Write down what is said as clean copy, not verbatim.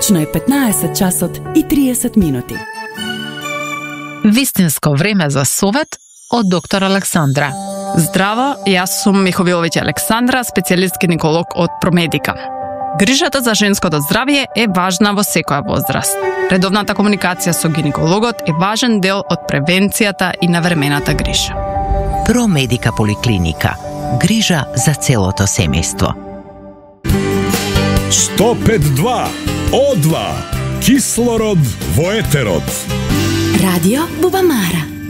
Точно е 15 часот и 30 минути. Вистинско време за совет од доктор Александра. Здраво, јас сум Миховиловиќ Александра, специјалист гинеколог од Промедика. Грижата за женското здравје е важна во секоја возраст. Редовната комуникација со гинекологот е важен дел од превенцијата и навремената грижа. Промедика поликлиника. Грижа за целото семејство. 105.2 О2 Кислород во етерот. Радио Бубамара.